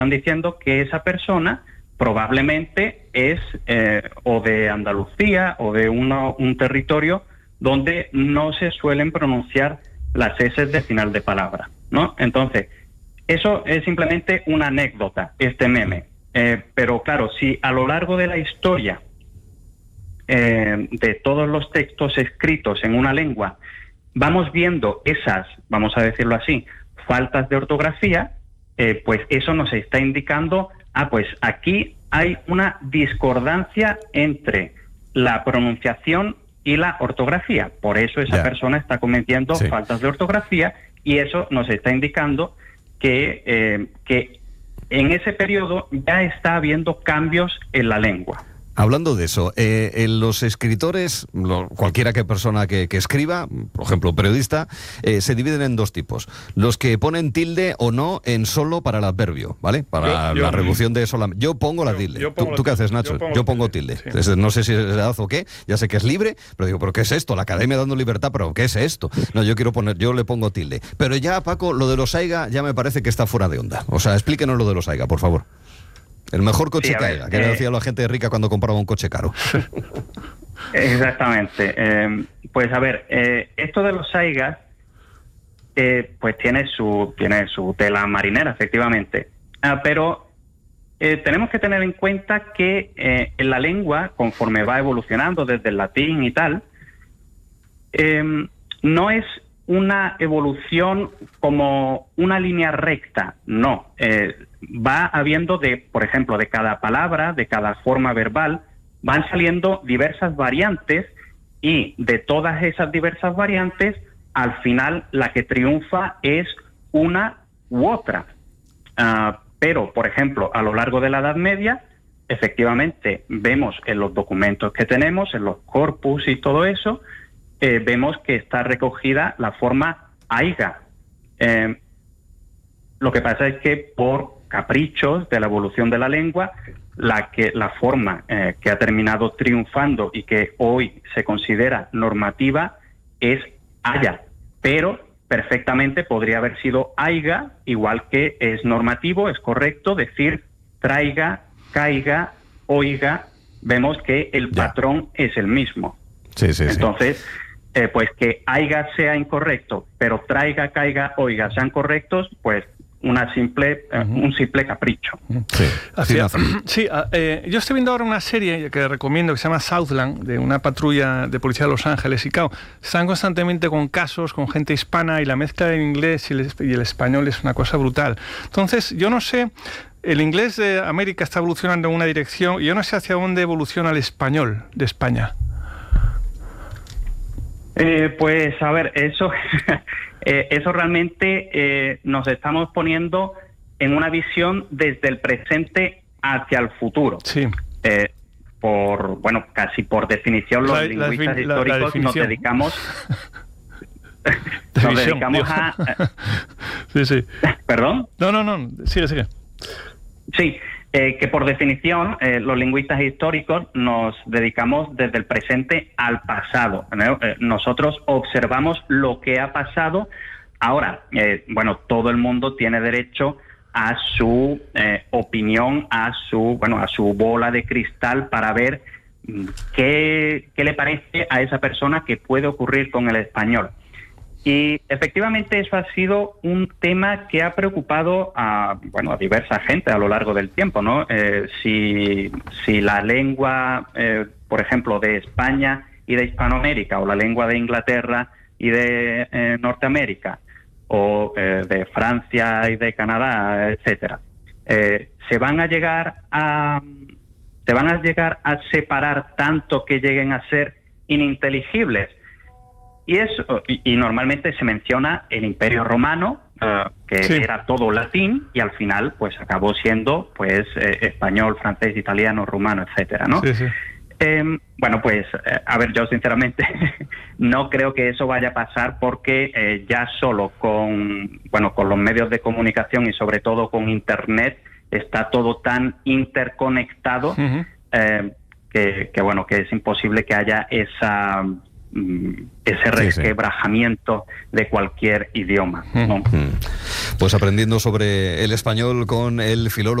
diciendo que esa persona probablemente es o de Andalucía o de un territorio donde no se suelen pronunciar las S de final de palabra, ¿no? Entonces, eso es simplemente una anécdota, este meme. Pero claro, si a lo largo de la historia de todos los textos escritos en una lengua vamos viendo esas, vamos a decirlo así, faltas de ortografía, pues eso nos está indicando, pues aquí hay una discordancia entre la pronunciación y la ortografía. Por eso esa persona está cometiendo faltas de ortografía, y eso nos está indicando que en ese periodo ya está habiendo cambios en la lengua. Hablando de eso, los escritores, cualquiera persona que escriba, por ejemplo, periodista, se dividen en dos tipos. Los que ponen tilde o no en solo para el adverbio, ¿vale? Para la reducción de solamente. Yo pongo la tilde. ¿Tú qué haces, Nacho? Yo pongo tilde. Sí. Entonces, no sé si es edad o qué, ya sé que es libre, pero digo, ¿pero qué es esto? La academia dando libertad, ¿pero qué es esto? No, yo le pongo tilde. Pero ya, Paco, lo de los AIGA ya me parece que está fuera de onda. O sea, explíquenos lo de los AIGA, por favor. El mejor coche que haya, que le decía a la gente rica cuando compraba un coche caro. Exactamente. Pues a ver, esto de los AIGAs, pues tiene su tela marinera, efectivamente. Pero tenemos que tener en cuenta que en la lengua, conforme va evolucionando desde el latín y tal, no es una evolución como una línea recta, no. Va habiendo por ejemplo, de cada palabra, de cada forma verbal, van saliendo diversas variantes, y de todas esas diversas variantes, al final la que triunfa es una u otra. Pero, por ejemplo, a lo largo de la Edad Media, efectivamente, vemos en los documentos que tenemos, en los corpus y todo eso, vemos que está recogida la forma AIGA. Lo que pasa es que por caprichos de la evolución de la lengua, la forma que ha terminado triunfando y que hoy se considera normativa es AYA, pero perfectamente podría haber sido AIGA, igual que es normativo, es correcto decir traiga, caiga, oiga. Vemos que el patrón es el mismo. Entonces, pues que AIGA sea incorrecto, pero traiga, caiga, oiga sean correctos, pues un simple capricho. Yo estoy viendo ahora una serie que recomiendo que se llama Southland, de una patrulla de policía de Los Ángeles, y claro, están constantemente con casos, con gente hispana, y la mezcla del inglés y el español es una cosa brutal. Entonces, yo no sé, el inglés de América está evolucionando en una dirección, y yo no sé hacia dónde evoluciona el español de España. Pues a ver, eso realmente nos estamos poniendo en una visión desde el presente hacia el futuro. Sí. Casi por definición los lingüistas históricos nos dedicamos a... Sí. ¿Perdón? No, sigue. Sí. Que por definición los lingüistas históricos nos dedicamos desde el presente al pasado, ¿no? Nosotros observamos lo que ha pasado. Ahora, todo el mundo tiene derecho a su opinión, a su bola de cristal para ver qué le parece a esa persona que puede ocurrir con el español. Y efectivamente eso ha sido un tema que ha preocupado a diversa gente a lo largo del tiempo, ¿no? Si la lengua, por ejemplo, de España y de Hispanoamérica, o la lengua de Inglaterra y de Norteamérica, o de Francia y de Canadá, etcétera, se van a llegar a separar tanto que lleguen a ser ininteligibles. Y normalmente se menciona el Imperio Romano, que era todo latín, y al final pues acabó siendo español, francés, italiano, rumano, etcétera, ¿no? Sí. Yo sinceramente no creo que eso vaya a pasar, porque ya solo con los medios de comunicación y sobre todo con Internet está todo tan interconectado que es imposible que haya ese resquebrajamiento de cualquier idioma, ¿no? Pues aprendiendo sobre el español con el filólogo